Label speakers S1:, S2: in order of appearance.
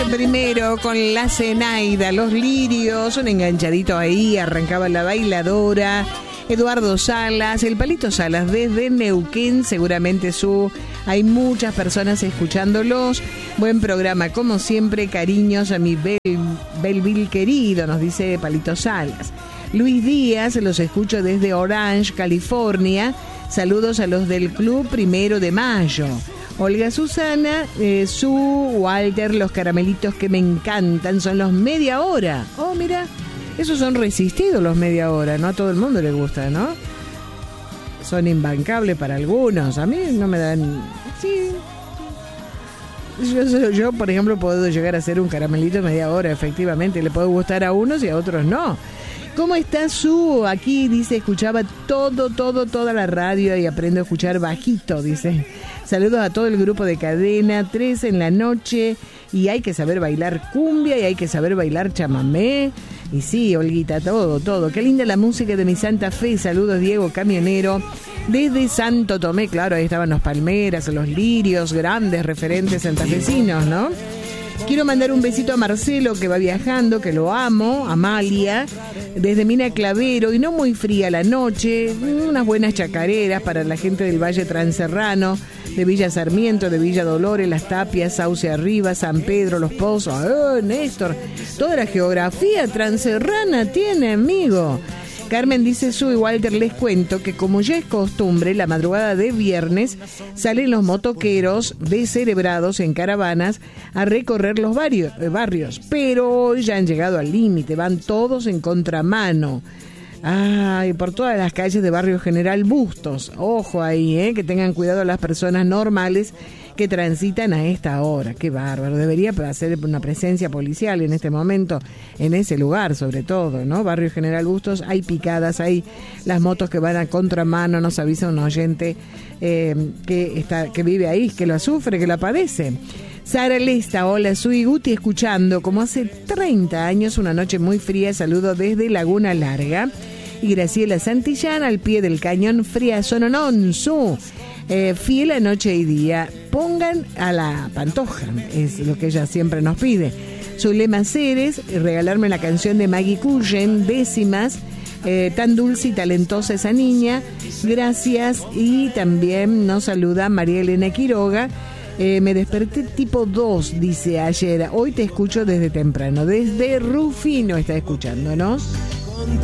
S1: primero con la Zenaida, Los Lirios, un enganchadito ahí, arrancaba La Bailadora, Eduardo Salas, el Palito Salas desde Neuquén, seguramente hay muchas personas escuchándolos. Buen programa, como siempre, cariños a mi Belville querido, nos dice Palito Salas. Luis Díaz, los escucho desde Orange, California. Saludos a los del Club 1 de Mayo. Olga Susana, Walter, los caramelitos que me encantan son los media hora. Oh, mira, esos son resistidos los media hora, no a todo el mundo le gusta, ¿no? Son imbancables para algunos, a mí no me dan... Sí. Yo, por ejemplo, puedo llegar a hacer un caramelito media hora, efectivamente, le puede gustar a unos y a otros no. ¿Cómo está Su? Aquí dice, escuchaba toda la radio y aprendo a escuchar bajito, dice. Saludos a todo el grupo de Cadena, 3 en la noche, y hay que saber bailar cumbia y hay que saber bailar chamamé. Y sí, Olguita, todo. Qué linda la música de mi Santa Fe. Saludos, Diego Camionero. Desde Santo Tomé, claro, ahí estaban los Palmeras, los Lirios, grandes referentes santafesinos, ¿no? Quiero mandar un besito a Marcelo, que va viajando, que lo amo, Amalia, desde Mina Clavero, y no muy fría la noche, unas buenas chacareras para la gente del Valle Transerrano, de Villa Sarmiento, de Villa Dolores, Las Tapias, Sauce Arriba, San Pedro, Los Pozos. Néstor, toda la geografía transerrana tiene, amigo. Carmen dice, Su y Walter, les cuento que como ya es costumbre, la madrugada de viernes salen los motoqueros descerebrados en caravanas a recorrer los barrios, pero hoy ya han llegado al límite, van todos en contramano. Ay, por todas las calles de Barrio General Bustos. Ojo ahí, que tengan cuidado las personas normales que transitan a esta hora. Qué bárbaro, debería hacer una presencia policial en este momento, en ese lugar sobre todo, ¿no? Barrio General Bustos, hay picadas, hay las motos que van a contramano, nos avisa un oyente que vive ahí, que lo sufre, que lo padece. Sara Lesta, hola, soy Guti, escuchando como hace 30 años, una noche muy fría, saludo desde Laguna Larga. Y Graciela Santillán, al pie del cañón, fría, sonononzu. Fiel a noche y día, pongan a la Pantoja, es lo que ella siempre nos pide. Zulema Ceres, regalarme la canción de Maggie Cullen, Décimas, tan dulce y talentosa esa niña, gracias. Y también nos saluda María Elena Quiroga. Me desperté tipo 2, dice ayer, hoy te escucho desde temprano, desde Rufino está escuchándonos.